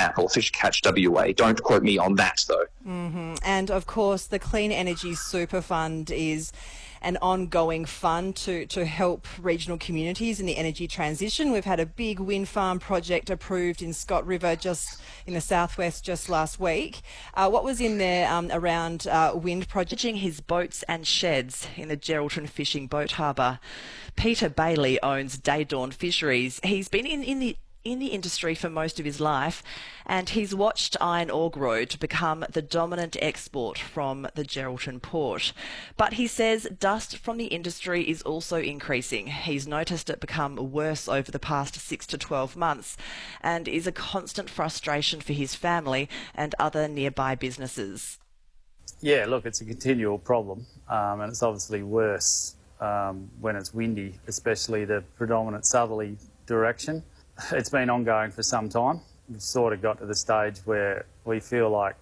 app or Fish Catch WA. Don't quote me on that, though. And of course, the Clean Energy Super Fund is an ongoing fund to help regional communities in the energy transition. We've had a big wind farm project approved in Scott River, just in the southwest, just last week. What was in there around wind project? His boats and sheds in the Geraldton Fishing Boat Harbour. Peter Bailey owns Daydawn Fisheries. He's been in the industry for most of his life, and he's watched iron ore grow to become the dominant export from the Geraldton port. But he says dust from the industry is also increasing. He's noticed it become worse over the past 6 to 12 months and is a constant frustration for his family and other nearby businesses. Yeah, look, it's a continual problem, and it's obviously worse when it's windy, especially the predominant southerly direction. It's been ongoing for some time. We've sort of got to the stage where we feel like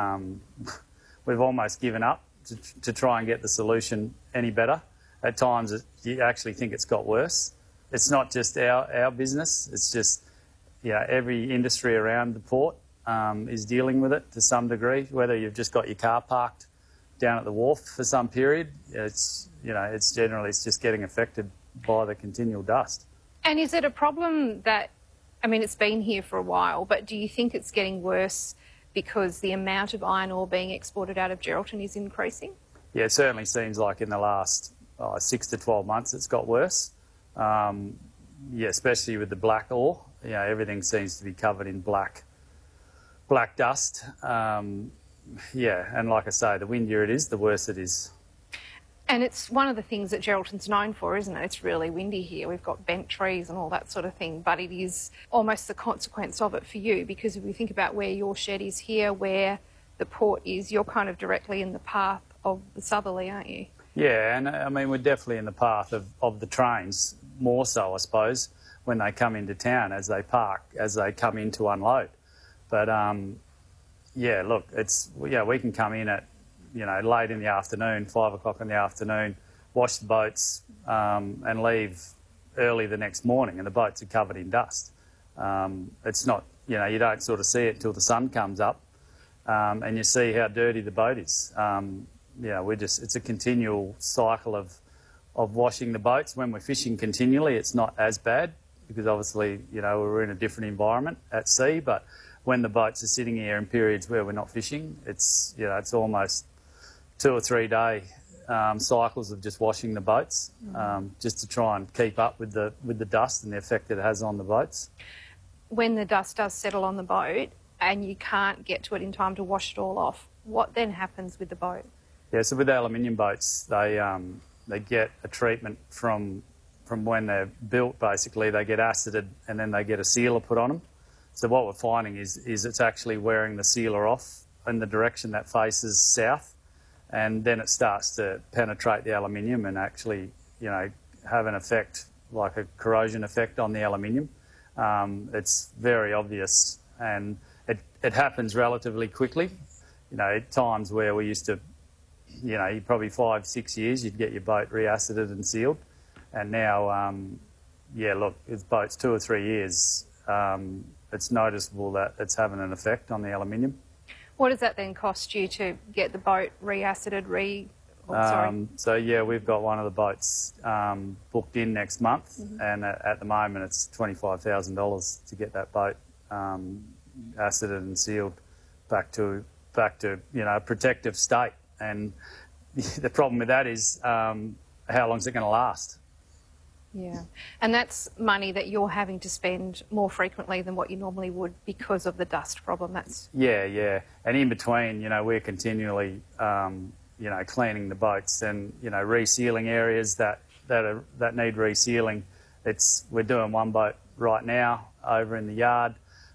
we've almost given up to try and get the solution any better. At times, you actually think it's got worse. It's not just our business. It's just every industry around the port is dealing with it to some degree. Whether you've just got your car parked down at the wharf for some period, it's just getting affected by the continual dust. And is it a problem that, I mean, it's been here for a while, but do you think it's getting worse because the amount of iron ore being exported out of Geraldton is increasing? Yeah, it certainly seems like in the last 6 to 12 months it's got worse. Especially with the black ore. Everything seems to be covered in black dust. And like I say, the windier it is, the worse it is. And it's one of the things that Geraldton's known for, isn't it? It's really windy here. We've got bent trees and all that sort of thing, but it is almost the consequence of it for you, because if we think about where your shed is here, where the port is, you're kind of directly in the path of the southerly, aren't you? Yeah, and I mean, we're definitely in the path of the trains, more so, I suppose, when they come into town as they park, as they come in to unload. But, look, we can come in at late in the afternoon, 5 o'clock in the afternoon, wash the boats and leave early the next morning, and the boats are covered in dust. It's not, you don't sort of see it till the sun comes up and you see how dirty the boat is. It's a continual cycle of washing the boats. When we're fishing continually, it's not as bad because obviously, we're in a different environment at sea, but when the boats are sitting here in periods where we're not fishing, it's almost 2 or 3 day cycles of just washing the boats, just to try and keep up with the dust and the effect that it has on the boats. When the dust does settle on the boat and you can't get to it in time to wash it all off, what then happens with the boat? Yeah, so with the aluminium boats, they get a treatment from when they're built. Basically, they get acided and then they get a sealer put on them. So what we're finding is it's actually wearing the sealer off in the direction that faces south, and then it starts to penetrate the aluminium and actually, have an effect, like a corrosion effect on the aluminium. It's very obvious, and it happens relatively quickly. Times where we used to, probably 5, 6 years, you'd get your boat re-acided and sealed. And now, with boats 2 or 3 years, it's noticeable that it's having an effect on the aluminium. What does that then cost you to get the boat re-acided, we've got one of the boats booked in next month, and at the moment it's $25,000 to get that boat acided and sealed back to a protective state. And the problem with that is how long is it going to last? Yeah, and that's money that you're having to spend more frequently than what you normally would because of the dust problem. Yeah. And in between, we're continually, cleaning the boats and, resealing areas that need resealing. We're doing one boat right now over in the yard.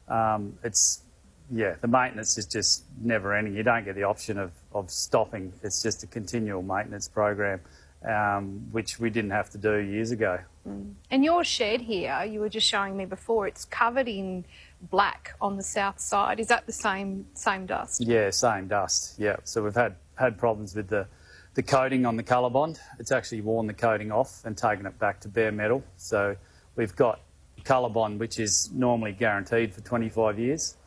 The maintenance is just never ending. You don't get the option of stopping. It's just a continual maintenance program. Which we didn't have to do years ago. And your shed here, you were just showing me before, it's covered in black on the south side. Is that the same dust? Yeah, same dust, yeah. So we've had problems with the coating on the ColourBond. It's actually worn the coating off and taken it back to bare metal. So we've got ColourBond, which is normally guaranteed for 25 years.